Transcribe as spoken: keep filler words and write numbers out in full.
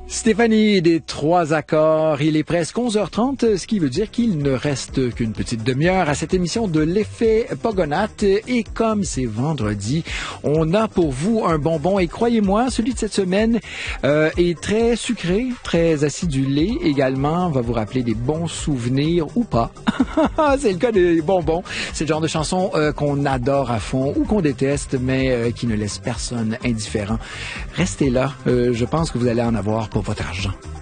Stéphanie des trois accords, il est presque onze heures trente, ce qui veut dire qu'il ne reste qu'une petite demi-heure à cette émission de l'effet Pogonates. Et comme c'est vendredi, on a pour vous un bonbon. Et croyez-moi, celui de cette semaine euh, est très sucré, très acidulé également. Va vous rappeler des bons souvenirs ou pas. C'est le cas des bonbons. C'est le genre de chanson euh, qu'on adore à fond ou qu'on déteste, mais euh, qui ne laisse personne indifférent. Restez là. Euh, je pense que vous allez en avoir pour votre argent.